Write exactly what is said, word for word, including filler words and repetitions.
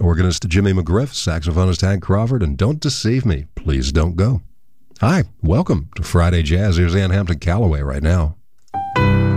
organist Jimmy McGriff, saxophonist Hank Crawford, and Don't Deceive Me, Please Don't Go. Hi, welcome to Friday Jazz. Here's Ann Hampton Callaway right now.